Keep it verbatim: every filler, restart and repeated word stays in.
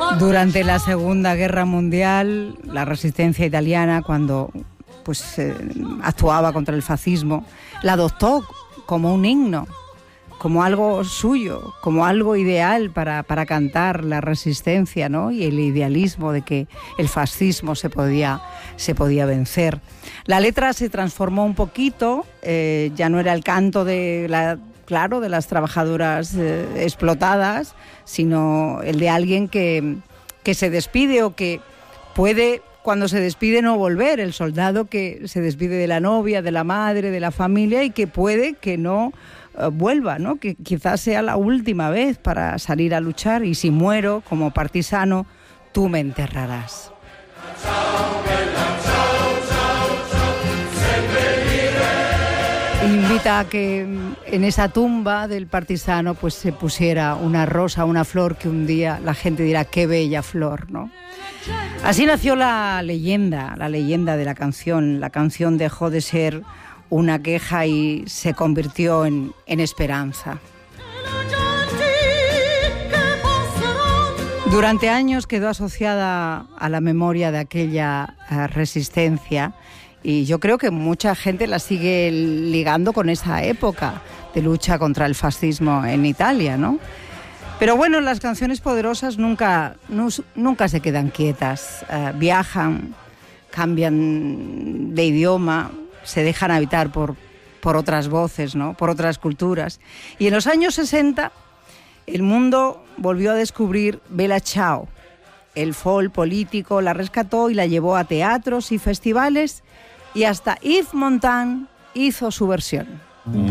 Durante la Segunda Guerra Mundial, la resistencia italiana, cuando pues, eh, actuaba contra el fascismo, la adoptó como un himno, como algo suyo, como algo ideal para, para cantar la resistencia, ¿no? Y el idealismo de que el fascismo se podía, se podía vencer. La letra se transformó un poquito, eh, ya no era el canto de la... claro, de las trabajadoras eh, explotadas, sino el de alguien que, que se despide o que puede, cuando se despide, no volver, el soldado que se despide de la novia, de la madre, de la familia y que puede que no eh, vuelva, ¿no? Que quizás sea la última vez para salir a luchar y si muero como partisano, tú me enterrarás. Invita a que en esa tumba del partisano pues se pusiera una rosa, una flor que un día la gente dirá qué bella flor, ¿no? Así nació la leyenda, la leyenda de la canción. La canción dejó de ser una queja y se convirtió en, en esperanza. Durante años quedó asociada a la memoria de aquella uh, resistencia. Y yo creo que mucha gente la sigue ligando con esa época de lucha contra el fascismo en Italia, ¿no? Pero bueno, las canciones poderosas nunca, no, nunca se quedan quietas. Uh, viajan, cambian de idioma, se dejan habitar por, por otras voces, ¿no? Por otras culturas. Y en los años sesenta, el mundo volvió a descubrir Bella Ciao. El folk político la rescató y la llevó a teatros y festivales, y hasta Yves Montand hizo su versión.